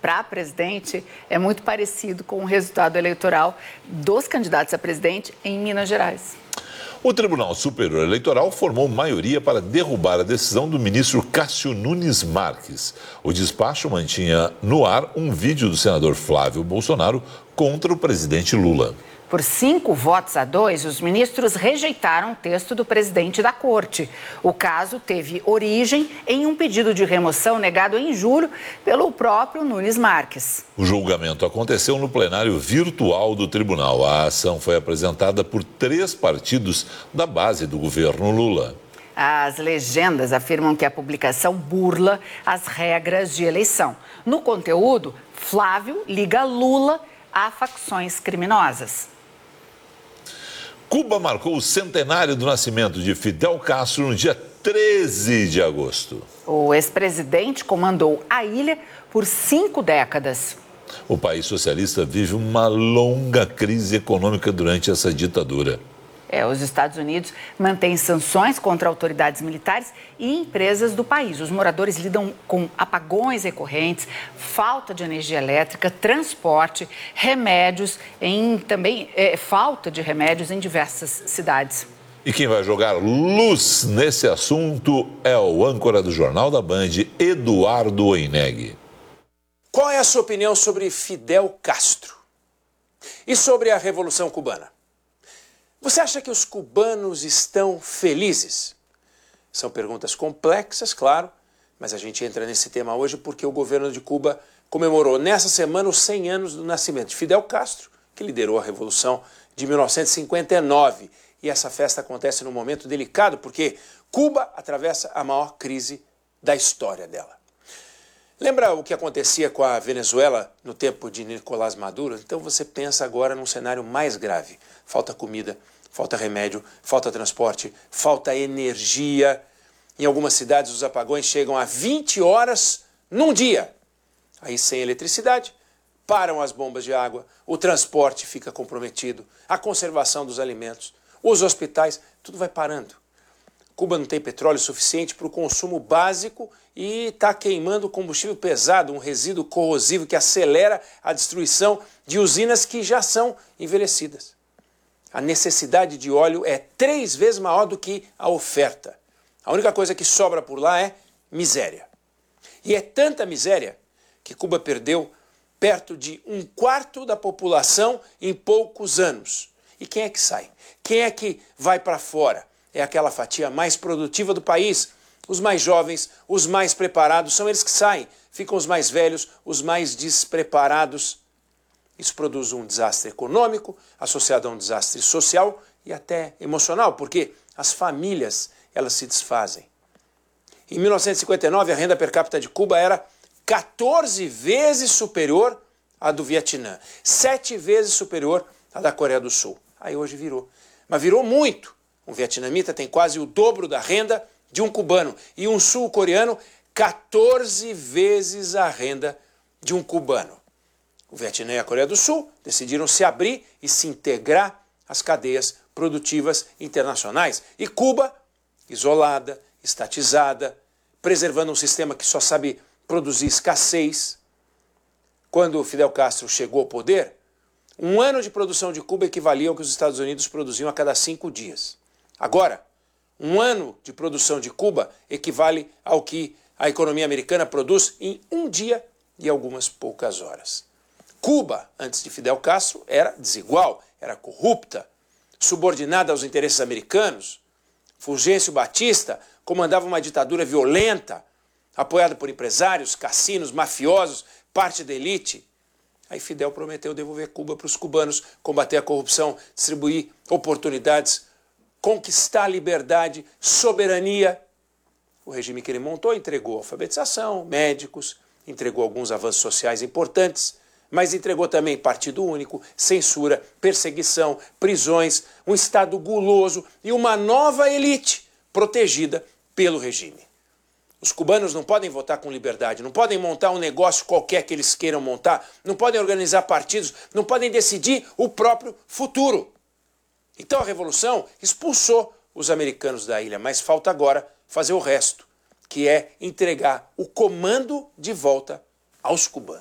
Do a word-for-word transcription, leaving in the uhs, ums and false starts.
para presidente é muito parecido com o resultado eleitoral dos candidatos a presidente em Minas Gerais. O Tribunal Superior Eleitoral formou maioria para derrubar a decisão do ministro Cássio Nunes Marques. O despacho mantinha no ar um vídeo do senador Flávio Bolsonaro contra o presidente Lula. Por cinco votos a dois, os ministros rejeitaram o texto do presidente da corte. O caso teve origem em um pedido de remoção negado em julho pelo próprio Nunes Marques. O julgamento aconteceu no plenário virtual do tribunal. A ação foi apresentada por três partidos da base do governo Lula. As legendas afirmam que a publicação burla as regras de eleição. No conteúdo, Flávio liga Lula a facções criminosas. Cuba marcou o centenário do nascimento de Fidel Castro no dia treze de agosto. O ex-presidente comandou a ilha por cinco décadas. O país socialista vive uma longa crise econômica durante essa ditadura. É, os Estados Unidos mantêm sanções contra autoridades militares e empresas do país. Os moradores lidam com apagões recorrentes, falta de energia elétrica, transporte, remédios, em, também é, falta de remédios em diversas cidades. E quem vai jogar luz nesse assunto é o âncora do Jornal da Band, Eduardo Oineg. Qual é a sua opinião sobre Fidel Castro? E sobre a Revolução Cubana? Você acha que os cubanos estão felizes? São perguntas complexas, claro, mas a gente entra nesse tema hoje porque o governo de Cuba comemorou nessa semana os cem anos do nascimento de Fidel Castro, que liderou a Revolução de mil novecentos e cinquenta e nove. E essa festa acontece num momento delicado porque Cuba atravessa a maior crise da história dela. Lembra o que acontecia com a Venezuela no tempo de Nicolás Maduro? Então você pensa agora num cenário mais grave. Falta comida, falta remédio, falta transporte, falta energia. Em algumas cidades os apagões chegam a vinte horas num dia. Aí sem eletricidade, param as bombas de água, o transporte fica comprometido, a conservação dos alimentos, os hospitais, tudo vai parando. Cuba não tem petróleo suficiente para o consumo básico e está queimando combustível pesado, um resíduo corrosivo que acelera a destruição de usinas que já são envelhecidas. A necessidade de óleo é três vezes maior do que a oferta. A única coisa que sobra por lá é miséria. E é tanta miséria que Cuba perdeu perto de um quarto da população em poucos anos. E quem é que sai? Quem é que vai para fora? É aquela fatia mais produtiva do país. Os mais jovens, os mais preparados, são eles que saem. Ficam os mais velhos, os mais despreparados. Isso produz um desastre econômico, associado a um desastre social e até emocional, porque as famílias, elas se desfazem. Em mil novecentos e cinquenta e nove, a renda per capita de Cuba era quatorze vezes superior à do Vietnã, sete vezes superior à da Coreia do Sul. Aí hoje virou. Mas virou muito. Um vietnamita tem quase o dobro da renda de um cubano e um sul-coreano quatorze vezes a renda de um cubano. O Vietnã e a Coreia do Sul decidiram se abrir e se integrar às cadeias produtivas internacionais. E Cuba, isolada, estatizada, preservando um sistema que só sabe produzir escassez. Quando Fidel Castro chegou ao poder, um ano de produção de Cuba equivalia ao que os Estados Unidos produziam a cada cinco dias. Agora, um ano de produção de Cuba equivale ao que a economia americana produz em um dia e algumas poucas horas. Cuba, antes de Fidel Castro, era desigual, era corrupta, subordinada aos interesses americanos. Fulgêncio Batista comandava uma ditadura violenta, apoiada por empresários, cassinos, mafiosos, parte da elite. Aí Fidel prometeu devolver Cuba para os cubanos, combater a corrupção, distribuir oportunidades, conquistar a liberdade, soberania. O regime que ele montou entregou alfabetização, médicos, entregou alguns avanços sociais importantes, mas entregou também partido único, censura, perseguição, prisões, um Estado guloso e uma nova elite protegida pelo regime. Os cubanos não podem votar com liberdade, não podem montar um negócio qualquer que eles queiram montar, não podem organizar partidos, não podem decidir o próprio futuro. Então a Revolução expulsou os americanos da ilha, mas falta agora fazer o resto, que é entregar o comando de volta aos cubanos.